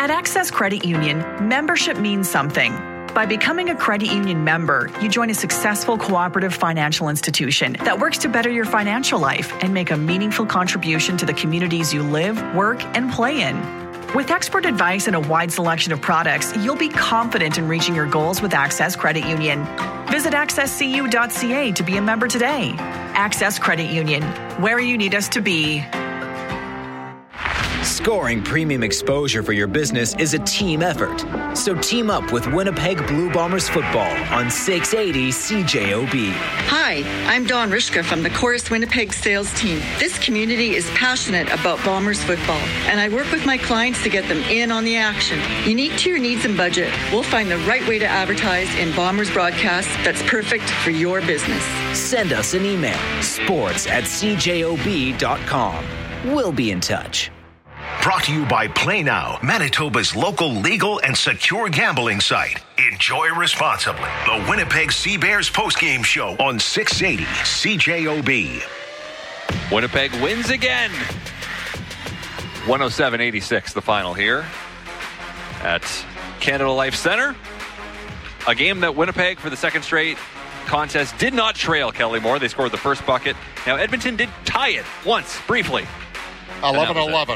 At Access Credit Union, membership means something. By becoming a credit union member, you join a successful cooperative financial institution that works to better your financial life and make a meaningful contribution to the communities you live, work, and play in. With expert advice and a wide selection of products, you'll be confident in reaching your goals with Access Credit Union. Visit accesscu.ca to be a member today. Access Credit Union, where you need us to be. Scoring premium exposure for your business is a team effort. So team up with Winnipeg Blue Bombers football on 680 CJOB. Hi, I'm Dawn Rishka from the Chorus Winnipeg sales team. This community is passionate about Bombers football, and I work with my clients to get them in on the action. Unique to your needs and budget, we'll find the right way to advertise in Bombers broadcasts that's perfect for your business. Send us an email, sports@cjob.com. We'll be in touch. Brought to you by Play Now, Manitoba's local legal and secure gambling site. Enjoy responsibly. The Winnipeg Sea Bears postgame show on 680 CJOB. Winnipeg wins again. 107-86 the final here at Canada Life Centre. A game that Winnipeg, for the second straight contest, did not trail Kelly Moore. They scored the first bucket. Now Edmonton did tie it once, briefly. 11-11.